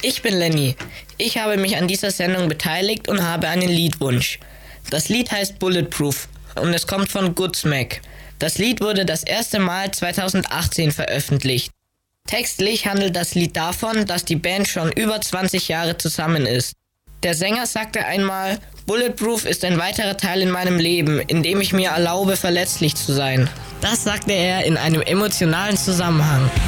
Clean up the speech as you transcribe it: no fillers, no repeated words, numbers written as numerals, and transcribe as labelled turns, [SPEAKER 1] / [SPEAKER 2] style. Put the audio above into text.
[SPEAKER 1] Ich bin Lenny. Ich habe mich an dieser Sendung beteiligt und habe einen Liedwunsch. Das Lied heißt Bulletproof und es kommt von Godsmack. Das Lied wurde das erste Mal 2018 veröffentlicht. Textlich handelt das Lied davon, dass die Band schon über 20 Jahre zusammen ist. Der Sänger sagte einmal, Bulletproof ist ein weiterer Teil in meinem Leben, in dem ich mir erlaube, verletzlich zu sein. Das sagte er in einem emotionalen Zusammenhang.